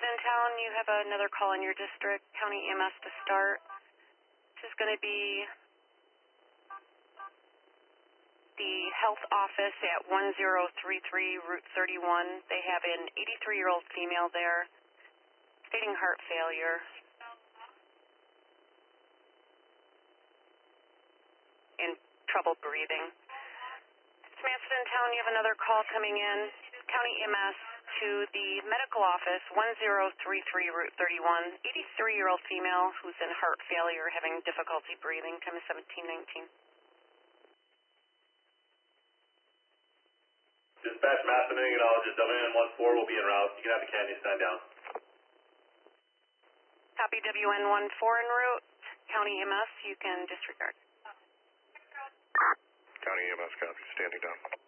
in town, you have another call in your district, County EMS to start. This is going to be the health office at 1033 Route 31. They have an 83-year-old female there, stating heart failure and trouble breathing. Samantha in town, you have another call coming in, County EMS to the medical office, 1033 Route 31, 83-year-old female who's in heart failure, having difficulty breathing, time is 17:19. Dispatch Massimo, just WN14 will be en route. You can have the Canyon stand down. Copy WN14 en route. County EMS, you can disregard. County EMS, copy. Standing down.